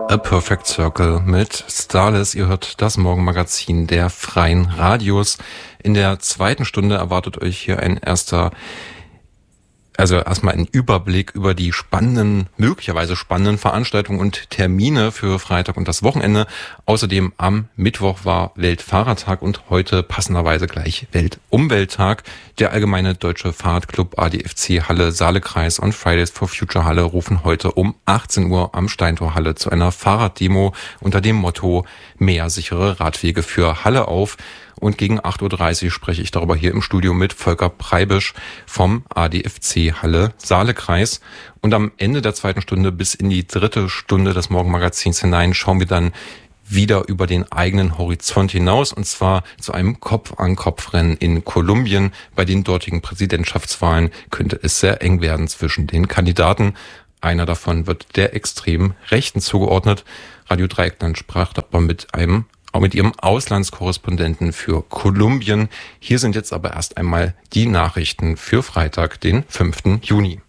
A Perfect Circle mit Starless. Ihr hört das Morgenmagazin der Freien Radios. In der zweiten Stunde erwartet euch hier erstmal ein Überblick über die möglicherweise spannenden Veranstaltungen und Termine für Freitag und das Wochenende. Außerdem am Mittwoch war Weltfahrertag und heute passenderweise gleich Weltumwelttag. Der Allgemeine Deutsche Fahrradclub ADFC Halle Saalekreis und Fridays for Future Halle rufen heute um 18 Uhr am Steintorhalle zu einer Fahrraddemo unter dem Motto Mehr sichere Radwege für Halle auf. Und gegen 8.30 Uhr spreche ich darüber hier im Studio mit Volker Preibisch vom ADFC Halle Saalekreis. Und am Ende der zweiten Stunde bis in die dritte Stunde des Morgenmagazins hinein schauen wir dann wieder über den eigenen Horizont hinaus, und zwar zu einem Kopf-an-Kopf-Rennen in Kolumbien. Bei den dortigen Präsidentschaftswahlen könnte es sehr eng werden zwischen den Kandidaten. Einer davon wird der extremen Rechten zugeordnet. Radio Dreieckland sprach aber mit ihrem Auslandskorrespondenten für Kolumbien. Hier sind jetzt aber erst einmal die Nachrichten für Freitag, den 5. Juni.